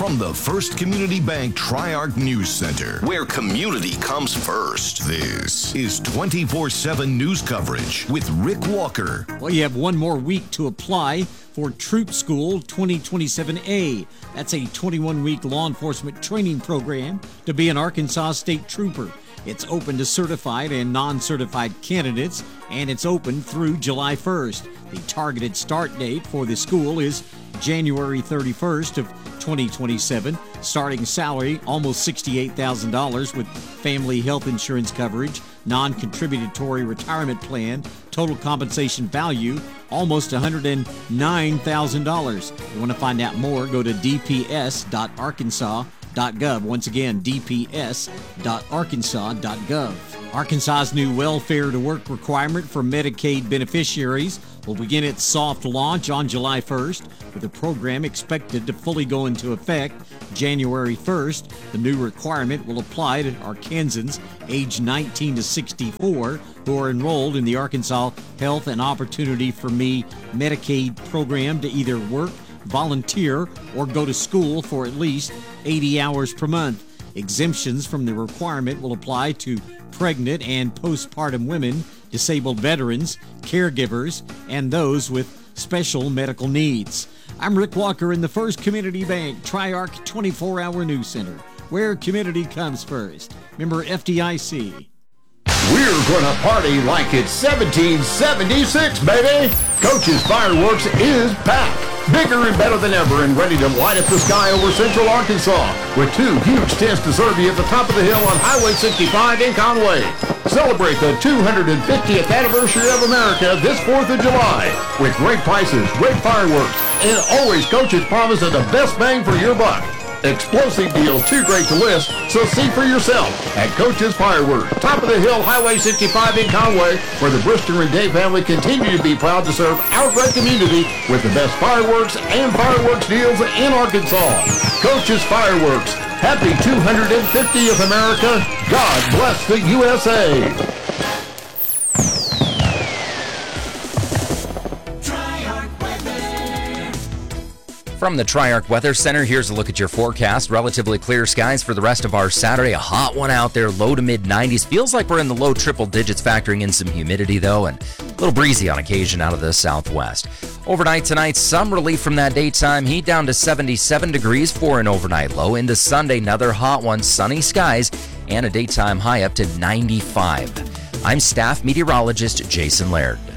From the First Community Bank Tri-Arc News Center, where community comes first, this is 24/7 news coverage with Rick Walker. Well, you have one more week to apply for Troop School 2027A. That's a 21-week law enforcement training program to be an Arkansas State Trooper. It's open to certified and non-certified candidates, and it's open through July 1st. The targeted start date for the school is January 31st of 2027. Starting salary, almost $68,000 with family health insurance coverage, non-contributory retirement plan, total compensation value, almost $109,000. You want to find out more, go to dps.arkansas.gov. Once again, dps.arkansas.gov. Arkansas's new welfare to work requirement for Medicaid beneficiaries will begin its soft launch on July 1st, with the program expected to fully go into effect January 1st. The new requirement will apply to Arkansans aged 19 to 64 who are enrolled in the Arkansas Health and Opportunity for Me Medicaid program to either work, volunteer, or go to school for at least 80 hours per month. Exemptions from the requirement will apply to pregnant and postpartum women, disabled veterans, caregivers, and those with special medical needs. I'm Rick Walker in the First Community Bank Tri-Arc 24-Hour News Center, where community comes first. Member FDIC. We're gonna party like it's 1776, baby! Coach's Fireworks is packed, bigger and better than ever, and ready to light up the sky over central Arkansas with two huge tents to serve you at the top of the hill on Highway 65 in Conway. Celebrate the 250th anniversary of America this 4th of July with great prices, great fireworks, and always Coach's promise of the best bang for your buck. Explosive deals too great to list, so see for yourself at Coach's Fireworks, top of the hill, Highway 65 in Conway, where the Brister and Day family continue to be proud to serve our great community with the best fireworks and fireworks deals in Arkansas. Coach's Fireworks. Happy 250th America. God bless the USA. From the Tri-Arc Weather Center, here's a look at your forecast. Relatively clear skies for the rest of our Saturday. A hot one out there, low to mid-90s. Feels like we're in the low triple digits, factoring in some humidity, though, and a little breezy on occasion out of the southwest. Overnight tonight, some relief from that daytime heat, down to 77 degrees for an overnight low. Into Sunday, another hot one, sunny skies, and a daytime high up to 95. I'm staff meteorologist Jason Laird.